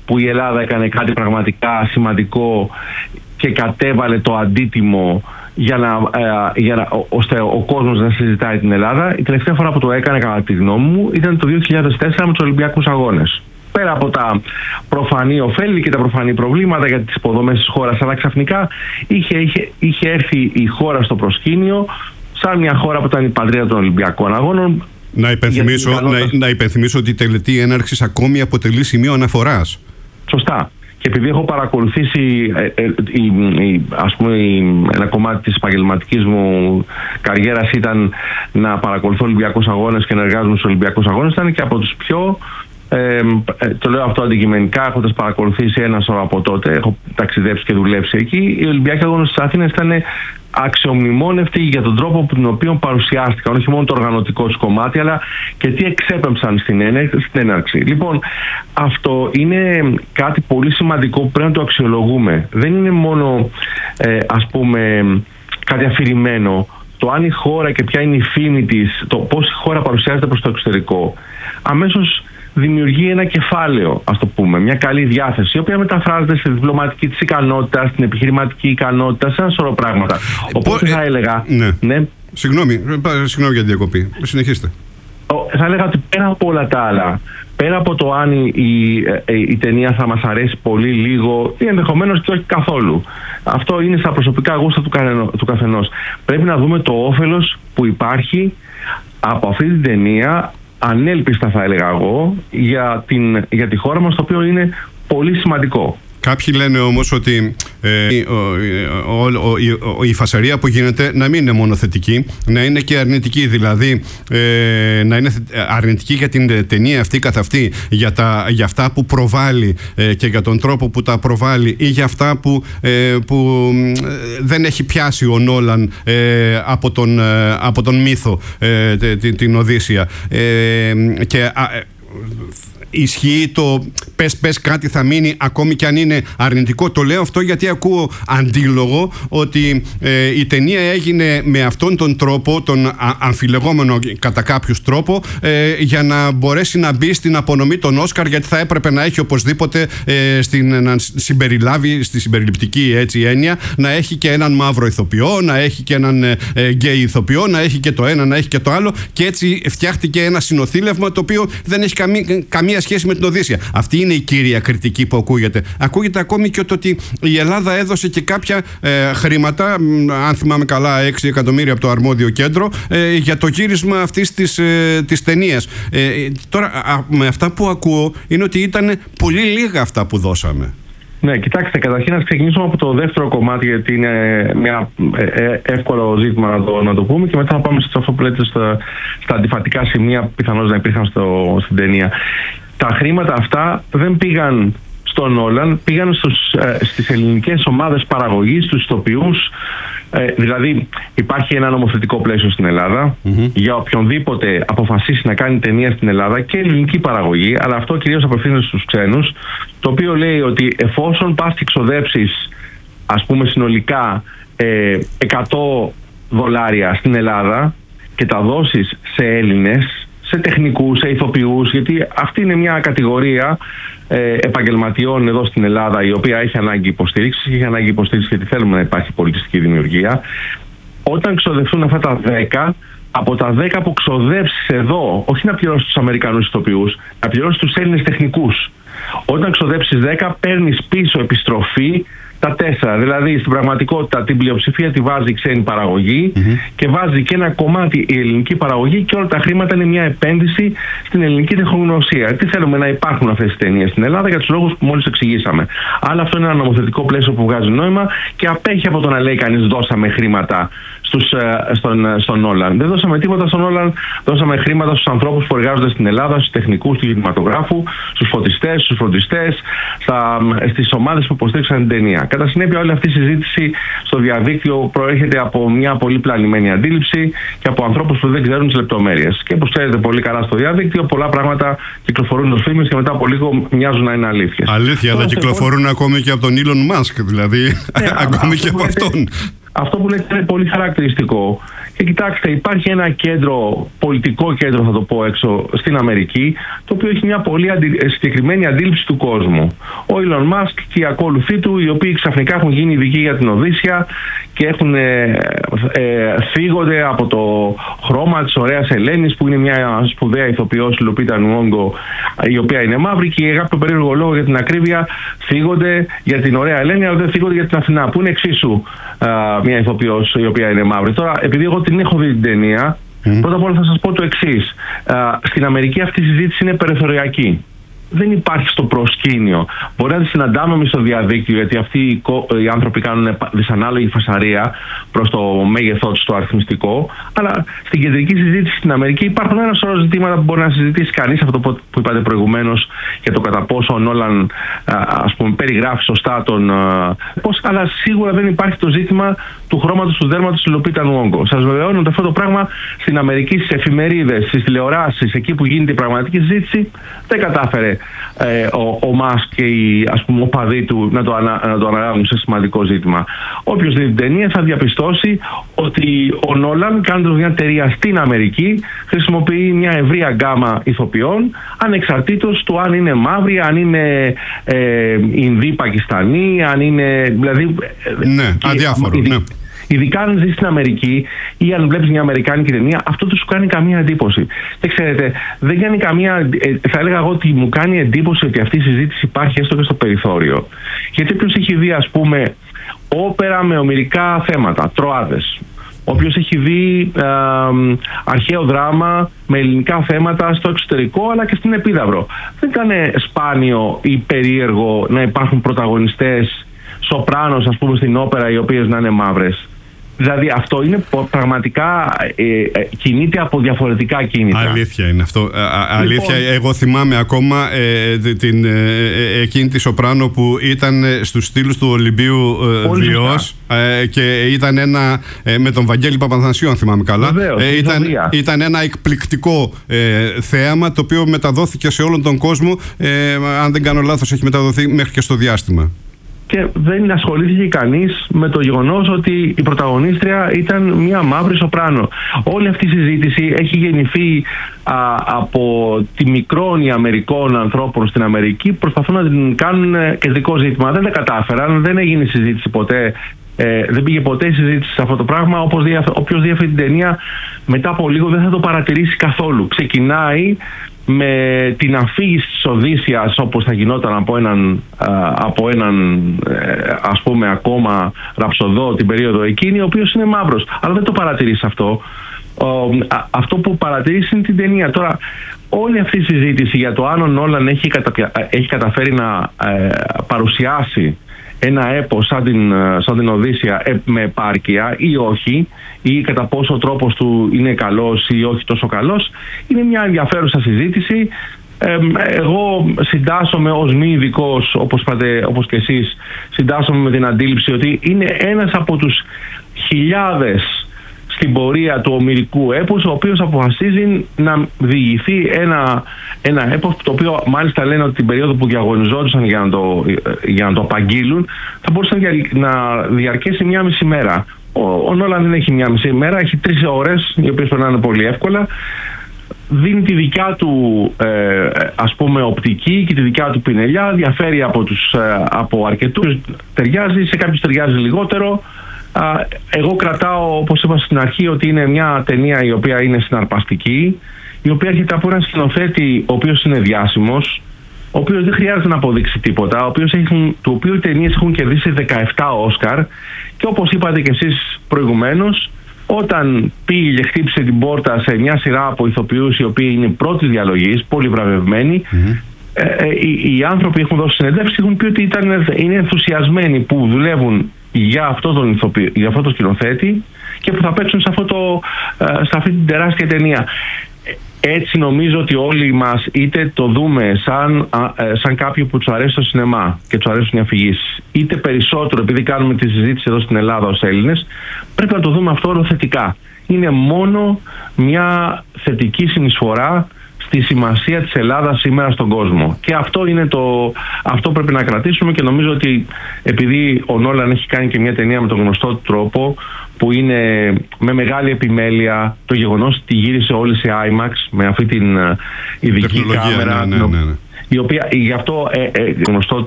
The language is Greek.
που η Ελλάδα έκανε κάτι πραγματικά σημαντικό και κατέβαλε το αντίτιμο ώστε ο κόσμος να συζητάει την Ελλάδα. Η τελευταία φορά που το έκανε, κατά τη γνώμη μου, ήταν το 2004 με τους Ολυμπιακούς Αγώνες. Πέρα από τα προφανή ωφέλη και τα προφανή προβλήματα για τις υποδομές της χώρας, αλλά ξαφνικά είχε έρθει η χώρα στο προσκήνιο σαν μια χώρα που ήταν η πατρίδα των Ολυμπιακών Αγώνων. Να υπενθυμίσω ότι η τελετή έναρξης ακόμη αποτελεί σημείο αναφοράς. Σωστά. Και επειδή έχω παρακολουθήσει ένα κομμάτι της επαγγελματικής μου καριέρας ήταν να παρακολουθώ Ολυμπιακούς Αγώνες και να εργάζομαι στους Ολυμπιακούς Αγώνες, ήταν και από τους πιο, το λέω αυτό αντικειμενικά, έχοντας παρακολουθήσει ένα σωρό από τότε, έχω ταξιδέψει και δουλέψει εκεί, οι Ολυμπιακοί Αγώνες της Αθήνας ήταν αξιομνημόνευτοι για τον τρόπο που τον οποίο παρουσιάστηκαν, όχι μόνο το οργανωτικό τους κομμάτι, αλλά και τι εξέπεμψαν στην έναρξη. Λοιπόν, αυτό είναι κάτι πολύ σημαντικό που πρέπει να το αξιολογούμε. Δεν είναι μόνο, κάτι αφηρημένο. Το αν η χώρα και ποια είναι η φήμη της, το πώς η χώρα παρουσιάζεται προς το εξωτερικό, αμέσως δημιουργεί ένα κεφάλαιο, ας το πούμε, μια καλή διάθεση, η οποία μεταφράζεται στη διπλωματική της ικανότητα, στην επιχειρηματική ικανότητα, σε ένα σωρό πράγματα. Οπότε θα έλεγα. Ναι. Συγγνώμη για την διακοπή. Συνεχίστε. Θα έλεγα ότι πέρα από όλα τα άλλα, πέρα από το αν η ταινία θα μας αρέσει πολύ, λίγο ή ενδεχομένως και όχι καθόλου, αυτό είναι στα προσωπικά γούστα του καθενός. Πρέπει να δούμε το όφελος που υπάρχει από αυτή την ταινία, ανέλπιστα θα έλεγα εγώ, για τη χώρα μας, το οποίο είναι πολύ σημαντικό. Κάποιοι λένε όμως ότι η φασαρία που γίνεται να μην είναι μόνο θετική, να είναι και αρνητική. Δηλαδή να είναι αρνητική για την ταινία αυτή καθ' αυτή, για αυτά που προβάλλει και για τον τρόπο που τα προβάλλει, ή για αυτά που δεν έχει πιάσει ο Νόλαν από τον μύθο, την Οδύσσεια. Και ισχύει το πες κάτι θα μείνει ακόμη και αν είναι αρνητικό. Το λέω αυτό γιατί ακούω αντίλογο ότι η ταινία έγινε με αυτόν τον τρόπο, τον αμφιλεγόμενο κατά κάποιους τρόπο, για να μπορέσει να μπει στην απονομή των Όσκαρ, γιατί θα έπρεπε να έχει οπωσδήποτε να συμπεριλάβει στη συμπεριληπτική έτσι έννοια, να έχει και έναν μαύρο ηθοποιό, να έχει και έναν γκέι ηθοποιό, να έχει και το ένα, να έχει και το άλλο, και έτσι φτιάχτηκε ένα συνοθήλευμα το οποίο δεν έχει καμία σχέση με την Οδύσσεια. Αυτή είναι η κύρια κριτική που ακούγεται. Ακούγεται ακόμη και ότι η Ελλάδα έδωσε και κάποια χρήματα, αν θυμάμαι καλά 6 εκατομμύρια από το αρμόδιο κέντρο, για το γύρισμα αυτής της ταινίας. Τώρα με αυτά που ακούω είναι ότι ήταν πολύ λίγα αυτά που δώσαμε. Ναι, κοιτάξτε, καταρχήν να ξεκινήσουμε από το δεύτερο κομμάτι, γιατί είναι μια εύκολο ζήτημα να το πούμε, και μετά θα πάμε σε αυτό που λέτε στα αντιφατικά σημεία πιθανώς να υπήρχαν στην ταινία. Τα χρήματα αυτά δεν πήγαν στον Νόλαν, πήγαν στις ελληνικές ομάδες παραγωγής, στους ηθοποιούς. Δηλαδή υπάρχει ένα νομοθετικό πλαίσιο στην Ελλάδα για οποιονδήποτε αποφασίσει να κάνει ταινία στην Ελλάδα, και ελληνική παραγωγή, αλλά αυτό κυρίως απευθύνεται στους ξένους, το οποίο λέει ότι εφόσον πας και ξοδέψεις, ας πούμε συνολικά $100 στην Ελλάδα και τα δώσεις σε Έλληνες, σε τεχνικούς, σε ηθοποιούς, γιατί αυτή είναι μια κατηγορία επαγγελματιών εδώ στην Ελλάδα, η οποία έχει ανάγκη υποστήριξη, και έχει ανάγκη υποστήριξη γιατί θέλουμε να υπάρχει πολιτιστική δημιουργία. Όταν ξοδευτούν αυτά τα 10, από τα 10 που ξοδέψεις εδώ, όχι να πληρώσεις τους Αμερικανούς ηθοποιούς, να πληρώσεις τους Έλληνες τεχνικούς. Όταν ξοδέψεις 10, παίρνεις πίσω επιστροφή τα 4. Δηλαδή στην πραγματικότητα την πλειοψηφία τη βάζει η ξένη παραγωγή και βάζει και ένα κομμάτι η ελληνική παραγωγή, και όλα τα χρήματα είναι μια επένδυση στην ελληνική τεχνογνωσία. Τι θέλουμε, να υπάρχουν αυτές τις ταινίες στην Ελλάδα για τους λόγους που μόλις εξηγήσαμε. Αλλά αυτό είναι ένα νομοθετικό πλαίσιο που βγάζει νόημα και απέχει από το να λέει κανείς δώσαμε χρήματα στον Νόλαν. Δεν δώσαμε τίποτα στον Νόλαν, δώσαμε χρήματα στους ανθρώπους που εργάζονται στην Ελλάδα, στους τεχνικούς του κινηματογράφου, στους φωτιστές, στους φροντιστές, στις ομάδες που υποστήριξαν την ταινία. Κατά συνέπεια, όλη αυτή η συζήτηση στο διαδίκτυο προέρχεται από μια πολύ πλανημένη αντίληψη και από ανθρώπους που δεν ξέρουν τις λεπτομέρειες. Και όπως ξέρετε πολύ καλά, στο διαδίκτυο πολλά πράγματα κυκλοφορούν ως φήμες και μετά από λίγο μοιάζουν να είναι αλήθειες. Αλήθεια, αλλά κυκλοφορούν ακόμη και από τον Elon Musk, δηλαδή. Ακόμη και από αυτόν. Αυτό που λέτε είναι πολύ χαρακτηριστικό Και κοιτάξτε, υπάρχει ένα κέντρο, πολιτικό κέντρο θα το πω έξω στην Αμερική, το οποίο έχει μια πολύ συγκεκριμένη αντίληψη του κόσμου. Ο Elon Musk και οι ακόλουθοί του, οι οποίοι ξαφνικά έχουν γίνει ειδικοί για την Οδύσσια και έχουν φύγονται από το χρώμα της ωραίας Ελένης, που είναι μια σπουδαία ηθοποιός, η Λουπίτα Νουόγκο, η οποία είναι μαύρη, και για κάποιο περίεργο λόγο, για την ακρίβεια, φύγονται για την ωραία Ελένη, αλλά δεν φύγονται για την Αθηνά, που είναι εξίσου μια ηθοποιός η οποία είναι μαύρη. Τώρα, επειδή εγώ την έχω δει την ταινία, πρώτα απ' όλα θα σας πω το εξής. Στην Αμερική αυτή η συζήτηση είναι περιθωριακή. Δεν υπάρχει στο προσκήνιο. Μπορεί να τη συναντάμε εμείς στο διαδίκτυο, γιατί αυτοί οι άνθρωποι κάνουν δυσανάλογη φασαρία προς το μέγεθό τους το αριθμιστικό. Αλλά στην κεντρική συζήτηση στην Αμερική υπάρχουν ένα σωρό ζητήματα που μπορεί να συζητήσει κανείς. Αυτό που είπατε προηγουμένως για το κατά πόσο ο Νόλαν, ας πούμε, περιγράφει σωστά τον. Αλλά σίγουρα δεν υπάρχει το ζήτημα του χρώματος του δέρματος του Λουπίτα Νουόγκο. Σας βεβαιώνω ότι αυτό το πράγμα στην Αμερική, στις εφημερίδες, στις τηλεοράσεις, εκεί που γίνεται η πραγματική συζήτηση, δεν κατάφερε ο Μάσκ και οι, ας πούμε, οπαδοί του να το αναλάβουν σε σημαντικό ζήτημα. Όποιος δει την ταινία θα διαπιστώσει ότι ο Νόλαν, κάνοντας μια εταιρεία στην Αμερική, χρησιμοποιεί μια ευρεία γκάμα ηθοποιών, ανεξαρτήτως του αν είναι μαύροι, αν είναι Ινδοί Πακιστανοί, αν είναι. Δηλαδή. Ναι, αδιάφορο. Ναι. Ειδικά αν ζεις στην Αμερική ή αν βλέπεις μια αμερικάνικη ταινία, αυτό δεν σου κάνει καμία εντύπωση. Και ξέρετε, δεν κάνει καμία. Θα έλεγα εγώ ότι μου κάνει εντύπωση ότι αυτή η συζήτηση υπάρχει έστω και στο περιθώριο. Γιατί ποιος έχει δει, ας πούμε, όπερα με ομηρικά θέματα, Τροάδες. Όποιος έχει δει αρχαίο δράμα με ελληνικά θέματα στο εξωτερικό αλλά και στην Επίδαυρο. Δεν ήταν σπάνιο ή περίεργο να υπάρχουν πρωταγωνιστές σοπράνος, ας πούμε, στην όπερα, οι οποίες να είναι μαύρες. Δηλαδή αυτό είναι πραγματικά κινείται από διαφορετικά κίνητρα. Αλήθεια είναι αυτό. Αλήθεια, εγώ θυμάμαι ακόμα εκείνη τη σοπράνο που ήταν στους στήλους του Ολυμπίου Διός και ήταν ένα, με τον Βαγγέλη Παπαθανασίου, αν θυμάμαι καλά. Βεβαίως, ήταν ένα εκπληκτικό θέαμα, το οποίο μεταδόθηκε σε όλον τον κόσμο. Αν δεν κάνω λάθος, έχει μεταδοθεί μέχρι και στο διάστημα. Και δεν ασχολήθηκε κανείς με το γεγονός ότι η πρωταγωνίστρια ήταν μια μαύρη σοπράνο. Όλη αυτή η συζήτηση έχει γεννηθεί από τη μικρόνοια Αμερικών ανθρώπων στην Αμερική, προσπαθούν να την κάνουν κεντρικό ζήτημα. Δεν τα κατάφεραν, δεν έγινε συζήτηση ποτέ. Δεν πήγε ποτέ η συζήτηση σε αυτό το πράγμα. Όποιος δει αυτή την ταινία μετά από λίγο δεν θα το παρατηρήσει καθόλου. Ξεκινάει με την αφήγηση της Οδύσσιας, όπως θα γινόταν από έναν ας πούμε ακόμα ραψοδό την περίοδο εκείνη, ο οποίος είναι μαύρος, αλλά δεν το παρατηρείς αυτό. Αυτό που παρατηρείς είναι την ταινία. Τώρα όλη αυτή η συζήτηση για το αν ο Νόλαν έχει καταφέρει να παρουσιάσει ένα έπος σαν την Οδύσσια με επάρκεια ή όχι, ή κατά πόσο ο τρόπος του είναι καλός ή όχι τόσο καλός, είναι μια ενδιαφέρουσα συζήτηση. Εγώ συντάσσομαι ως μη ειδικός, όπως και εσείς, συντάσσομαι με την αντίληψη ότι είναι ένας από τους χιλιάδες στην πορεία του ομηρικού έπους, ο οποίος αποφασίζει να διηγηθεί ένα έπος, το οποίο μάλιστα λένε ότι την περίοδο που διαγωνιζόντουσαν για να το απαγγείλουν θα μπορούσε να διαρκέσει 1,5 μέρα. Ο Νόλαν δεν έχει 1,5 μέρα, έχει 3 ώρες, οι οποίες περνάνε πολύ εύκολα. Δίνει τη δικιά του ας πούμε οπτική και τη δικιά του πινελιά, διαφέρει από αρκετούς, ταιριάζει, σε κάποιους ταιριάζει λιγότερο. Εγώ κρατάω, όπως είπα στην αρχή, ότι είναι μια ταινία η οποία είναι συναρπαστική, η οποία έρχεται από έναν σκηνοθέτη ο οποίος είναι διάσημος, ο οποίος δεν χρειάζεται να αποδείξει τίποτα, του οποίου οι ταινίες έχουν κερδίσει 17 Όσκαρ, και όπως είπατε και εσείς προηγουμένως, όταν πήγε και χτύπησε την πόρτα σε μια σειρά από ηθοποιούς οι οποίοι είναι πρώτης διαλογής, πολύ βραβευμένοι, οι άνθρωποι έχουν δώσει συνεντεύξεις, έχουν πει ότι είναι ενθουσιασμένοι που δουλεύουν για αυτό το σκηνοθέτη και που θα παίξουν σε αυτή την τεράστια ταινία. Έτσι νομίζω ότι όλοι μας, είτε το δούμε σαν κάποιοι που τους αρέσει το σινεμά και τους αρέσουν οι αφηγήσεις, είτε περισσότερο επειδή κάνουμε τη συζήτηση εδώ στην Ελλάδα ως Έλληνες, πρέπει να το δούμε αυτό όλο θετικά. Είναι μόνο μια θετική συνεισφορά στη σημασία της Ελλάδας σήμερα στον κόσμο. Και αυτό πρέπει να κρατήσουμε, και νομίζω ότι επειδή ο Νόλαν έχει κάνει και μια ταινία με τον γνωστό του τρόπο, που είναι με μεγάλη επιμέλεια, το γεγονός ότι γύρισε όλη σε IMAX με αυτή την ειδική κάμερα, ναι. η οποία γι' αυτό γνωστό